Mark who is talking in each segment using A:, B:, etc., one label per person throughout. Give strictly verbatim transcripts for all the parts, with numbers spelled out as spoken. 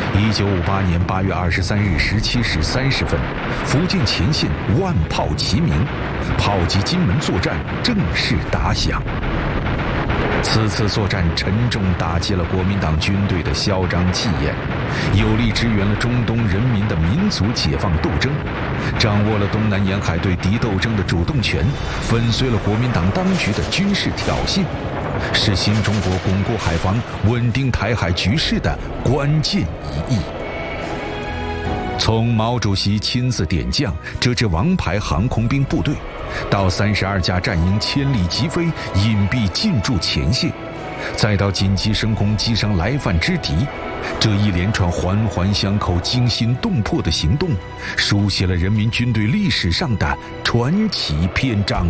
A: 一九五八年八月二十三日十七时三十分，福建前线万炮齐鸣，炮击金门作战正式打响。此次作战沉重打击了国民党军队的嚣张气焰，有力支援了中东人民的民族解放斗争，掌握了东南沿海对敌斗争的主动权，粉碎了国民党当局的军事挑衅，是新中国巩固海防、稳定台海局势的关键一役。从毛主席亲自点将这支王牌航空兵部队，到三十二架战鹰千里疾飞，隐蔽进驻前线，再到紧急升空击伤来犯之敌，这一连串环环相扣、惊心动魄的行动，书写了人民军队历史上的传奇篇章。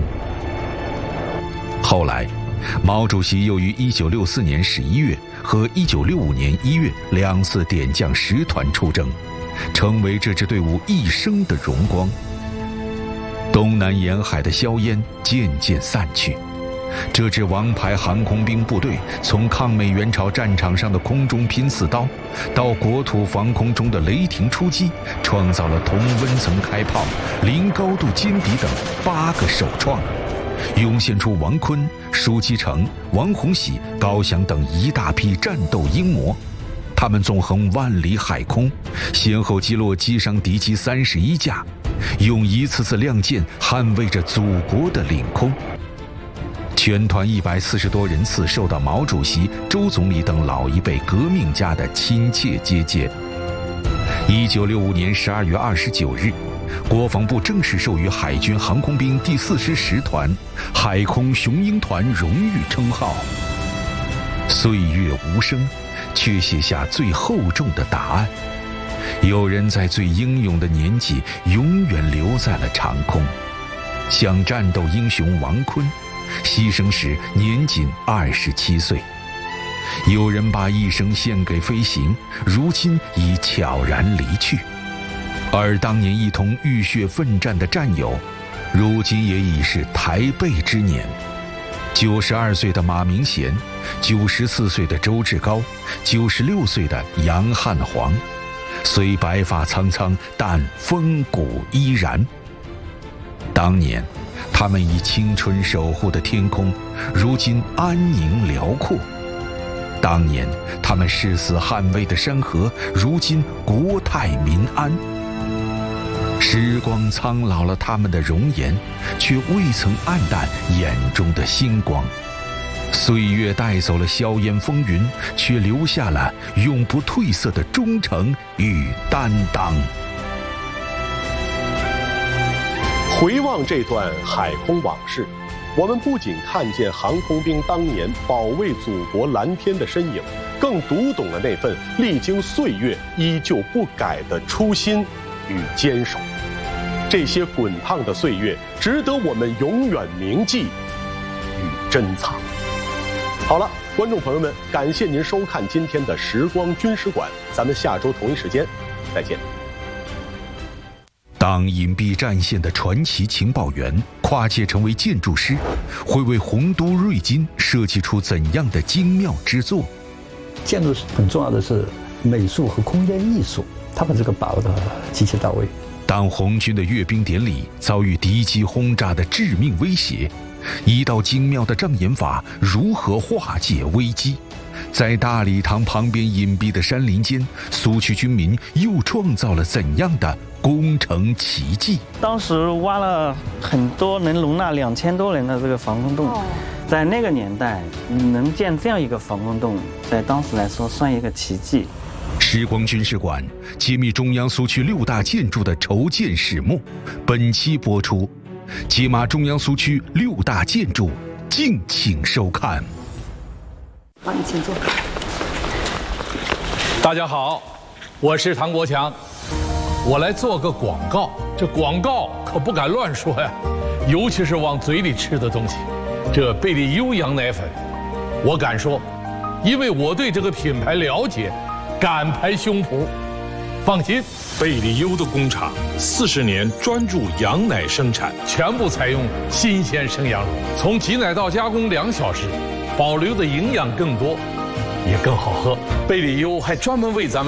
A: 后来，毛主席又于一九六四年十一月和一九六五年一月两次点将十团出征，成为这支队伍一生的荣光。东南沿海的硝烟渐渐散去，这支王牌航空兵部队从抗美援朝战场上的空中拼刺刀，到国土防空中的雷霆出击，创造了同温层开炮、零高度歼敌等八个首创，涌现出王坤、舒基成、王洪喜、高翔等一大批战斗英模。他们纵横万里海空，先后击落击伤敌机三十一架，用一次次亮剑捍卫着祖国的领空。全团一百四十多人次受到毛主席、周总理等老一辈革命家的亲切接见。一九六五年十二月二十九日，国防部正式授予海军航空兵第四师十团海空雄鹰团荣誉称号。岁月无声，却写下最厚重的答案。有人在最英勇的年纪永远留在了长空，像战斗英雄王坤，牺牲时年仅二十七岁。有人把一生献给飞行，如今已悄然离去。而当年一同浴血奋战的战友，如今也已是台背之年。九十二岁的马明贤，九十四岁的周志高，九十六岁的杨汉煌，虽白发苍苍，但风骨依然。当年他们以青春守护的天空，如今安宁辽阔；当年他们誓死捍卫的山河，如今国泰民安。时光苍老了他们的容颜，却未曾黯淡眼中的星光。岁月带走了硝烟风云，却留下了永不褪色的忠诚与担当。
B: 回望这段海空往事，我们不仅看见航空兵当年保卫祖国蓝天的身影，更读懂了那份历经岁月依旧不改的初心与坚守。这些滚烫的岁月值得我们永远铭记与珍藏。好了，观众朋友们，感谢您收看今天的时光军事馆，咱们下周同一时间再见。
A: 当隐蔽战线的传奇情报员跨界成为建筑师，会为洪都瑞金设计出怎样的精妙之作？
C: 建筑很重要的是美术和空间艺术，他把这个把握的极其到位。
A: 当红军的阅兵典礼遭遇敌机轰炸的致命威胁，一道精妙的障眼法如何化解危机？在大礼堂旁边隐蔽的山林间，苏区军民又创造了怎样的工程奇迹？
D: 当时挖了很多能容纳两千多人的这个防空洞，哦、在那个年代能建这样一个防空洞，在当时来说算一个奇迹。
A: 时光军事馆揭秘中央苏区六大建筑的筹建始末，本期播出。解码中央苏区六大建筑，敬请收看。
E: 好，你请坐。
F: 大家好，我是唐国强，我来做个广告。这广告可不敢乱说呀，尤其是往嘴里吃的东西。这贝利优羊奶粉，我敢说，因为我对这个品牌了解，敢拍胸脯。放心，
G: 贝利优的工厂四十年专注羊奶生产，
F: 全部采用新鲜生羊乳，从挤奶到加工两小时，保留的营养更多，也更好喝。贝利优还专门为咱们